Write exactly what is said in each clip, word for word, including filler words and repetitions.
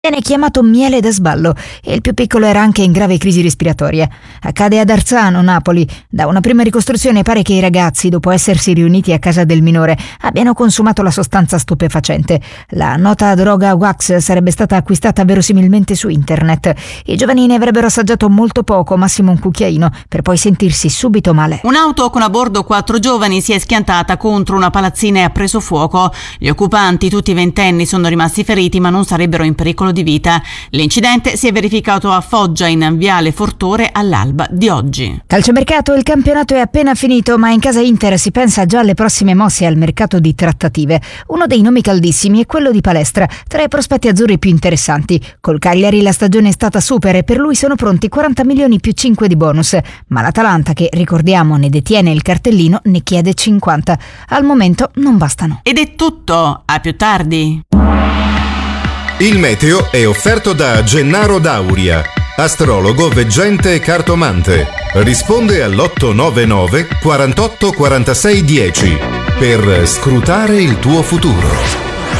Viene chiamato miele da sballo e il più piccolo era anche in grave crisi respiratoria. Accade ad Arzano, Napoli. Da una prima ricostruzione pare che i ragazzi, dopo essersi riuniti a casa del minore, abbiano consumato la sostanza stupefacente. La nota droga wax sarebbe stata acquistata verosimilmente su internet. I giovani ne avrebbero assaggiato molto poco, massimo un cucchiaino, per poi sentirsi subito male. Un'auto con a bordo quattro giovani si è schiantata contro una palazzina e ha preso fuoco. Gli occupanti, tutti ventenni, sono rimasti feriti ma non sarebbero in pericolo di vita. L'incidente si è verificato a Foggia, in Viale Fortore, all'alba di oggi. Calciomercato, il campionato è appena finito, ma in casa Inter si pensa già alle prossime mosse al mercato di trattative. Uno dei nomi caldissimi è quello di Palestra, tra i prospetti azzurri più interessanti. Col Cagliari la stagione è stata super e per lui sono pronti quaranta milioni più cinque di bonus, ma l'Atalanta, che ricordiamo ne detiene il cartellino, ne chiede cinquanta. Al momento non bastano. Ed è tutto, a più tardi. Il meteo è offerto da Gennaro Dauria, astrologo, veggente e cartomante. Risponde all'otto nove nove quarantotto quarantasei dieci per scrutare il tuo futuro.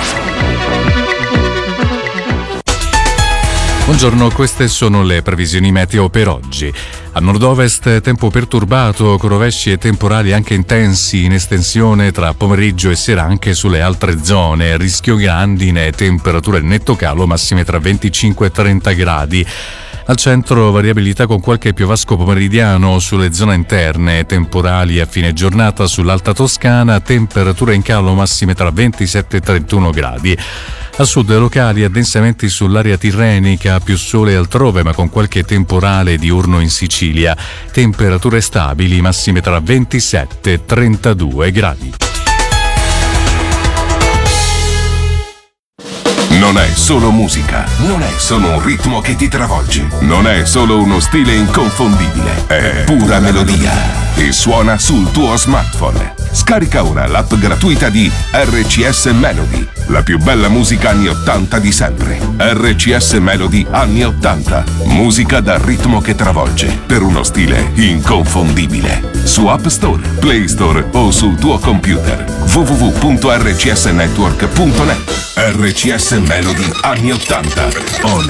Buongiorno, queste sono le previsioni meteo per oggi. A nord-ovest tempo perturbato, con rovesci e temporali anche intensi in estensione tra pomeriggio e sera anche sulle altre zone. Rischio grandine, temperature netto calo, massime tra venticinque e trenta gradi. Al centro variabilità con qualche piovasco pomeridiano sulle zone interne, temporali a fine giornata sull'Alta Toscana, temperature in calo massime tra ventisette e trentuno gradi. A sud locali addensamenti sull'area tirrenica, più sole altrove ma con qualche temporale diurno in Sicilia. Temperature stabili, massime tra ventisette e trentadue gradi. Non è solo musica, non è solo un ritmo che ti travolge, non è solo uno stile inconfondibile, è pura melodia e suona sul tuo smartphone. Scarica ora l'app gratuita di R C S Melody, la più bella musica anni ottanta di sempre. R C S Melody anni ottanta, musica dal ritmo che travolge, per uno stile inconfondibile. Su App Store, Play Store o sul tuo computer. w w w punto r c s network punto net. R C S Melody anni ottanta. On